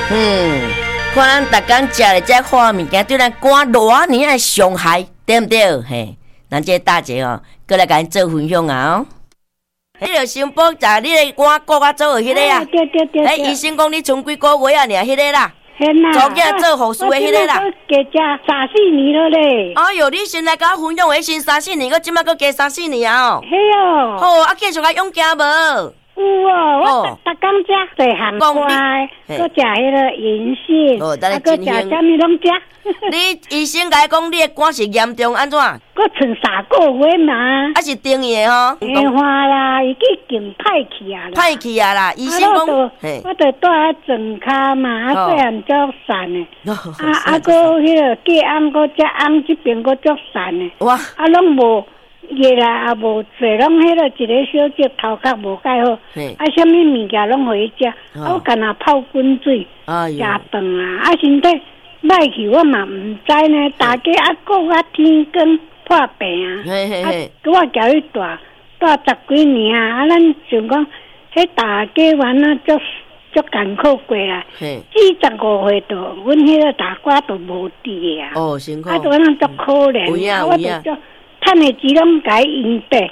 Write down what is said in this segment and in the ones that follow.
看咱逐工食的这好物件，对咱肝偌尼的伤害，对不对？嘿，咱这大姐哦，过来甲咱做分享啊哦。迄个新宝在你的肝骨啊做迄个啊， 对。 医生讲你剩几个月啊，尔迄个啦。做囝做护士的迄个啦。 我加3-4年了嘞。 哎哟，你先来甲我分享的先3-4年，我即摆搁加3-4年啊哦。 嘿哦。 好，啊继续甲用行无？ 有哦，我逐工食细汉乖，搁食迄个银杏，搁食啥物拢食。 你医生甲讲你的肝是严重安怎？ 搁剩3个月嘛。 啊是定义的吼。 变化啦，已经歹去啊啦。 歹去啊啦，医生讲。 我着住喺床骹嘛，细汉足散的。搁迄个隔暗搁只暗这边搁足散的。哇！拢无。热啦，也无做，拢迄个一个小姐头壳无介好，啥物物件拢互伊食，我干那泡滚水，食饭啊，身体歹去，我嘛毋知呢。大家顾天光破病啊，我交伊住10几年啊，咱想讲，迄大家玩啊，足艰苦过啦。45岁度，阮迄个大瓜都无滴啊， 辛苦。 就安尼足可怜，我就趁的钱拢甲伊用掉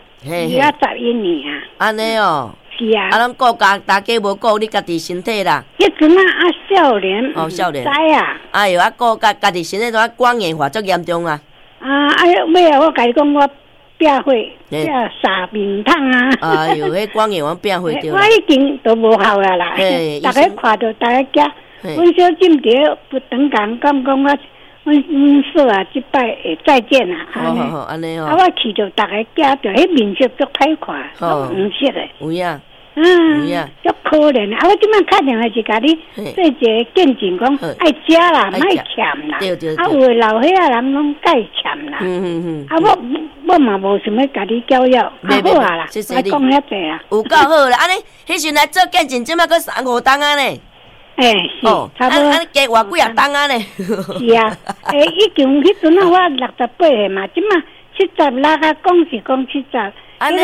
，11年啊。 安尼哦。 是啊。 拢顾大家无顾你家己身体啦。 迄阵少年。 少年。 知啊。 哎哟，顾家己身体都肝硬化足严重啊。 尾啊，我甲你讲，我变火，变3面汤啊。 哎哟，迄肝硬化变火着。 我已经都无效啊啦。大家看到大家惊，阮小金蝶不等讲讲我。阮说啊，即摆会再见啦。 好，安尼哦。 我去着大家惊着，迄面色足歹看，黄色的。 有影。 有影。足可怜的。我即摆打电话是甲你做一个见证，讲爱食啦，莫欠啦。 对。 有诶老岁仔人拢该欠啦。我嘛无想要甲你教育，好啊啦。我讲遐济啦。 有够好啦，安尼，迄时来做见证，即摆搁3-5档啊呢。 是，差不多。 安尼加偌几啊档啊呢？ 是啊，已经迄阵啊，我68岁嘛，即马76啊，讲是讲70， 安尼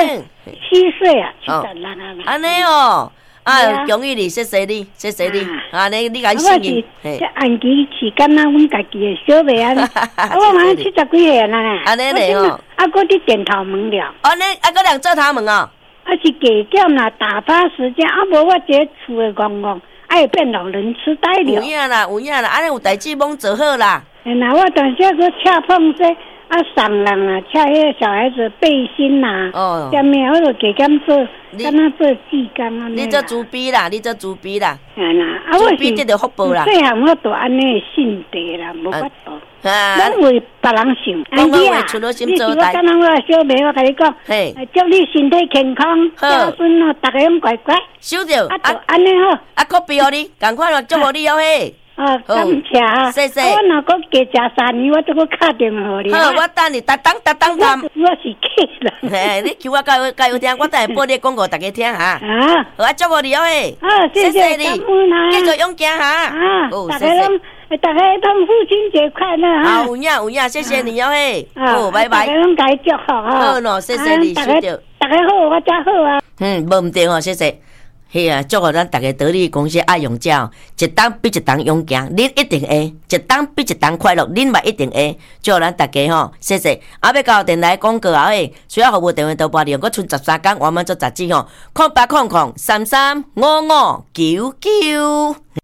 7岁啊，76啊。 安尼哦，恭喜你，谢谢你。安尼你甲伊信任。 这暗期时间啊，阮家己的小妹啊，我嘛70几岁啦。 安尼嘞哦。 搁伫电头门了。 安尼搁两做头门哦。 是加减啦，打发时间，无我这厝的戆戆。爱变老人痴呆了。 有影啦，安尼有代志忙做好啦。 那我当时个恰碰说送人啊，恰迄个小孩子背心呐，下面我就加减做，敢若做技工啊。 你做猪逼啦，猪逼得着福报啦。 细汉我都安尼信地啦，无法度。拢为别人想。 讲话出了心做代。 你是我敢若我小妹，我甲你讲，祝你身体健康，孝顺哦，大家拢乖乖。 收着。 安尼好。 可比互你，赶快咯，祝福你哦嘿。 感谢啊！ 谢谢。 我若搁加食3年，我就搁敲电话互你。 好，我等你，当。 我是客人。 嘿，你求我加油听，我等下播你广告，大家听哈。好，祝福你哦嘿。 谢谢你， 继续勇敢哈。 大家拢父亲节快乐哈。 有影，谢谢你哦嘿。好，拜拜。 大家拢该祝福哈。 好喏，谢谢你，收着。 大家好，我才好啊。 无毋对吼，谢谢。嘿啊，祝福咱大家得力公司爱用者，一档比一档勇敢，恁一定会；一档比一档快乐，恁嘛一定会。祝福咱大家吼，谢谢。要到电台广告后诶，需要服务电话都拨利用，佫剩13天，我们做杂志吼，0800335599。